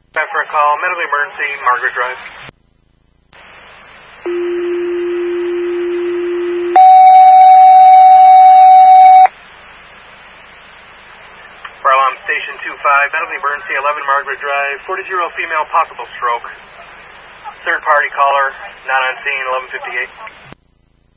Back for a call, medical emergency, Margaret Drive. Alarm Station 25, medical emergency, 11 Margaret Drive, 40-year-old female, possible stroke. Third party caller, not on scene, 11:58.